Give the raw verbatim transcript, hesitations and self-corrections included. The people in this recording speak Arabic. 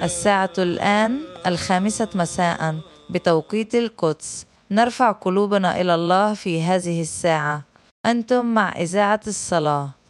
الساعة الآن الخامسة مساء بتوقيت القدس. نرفع قلوبنا إلى الله في هذه الساعة. أنتم مع إذاعة الصلاة.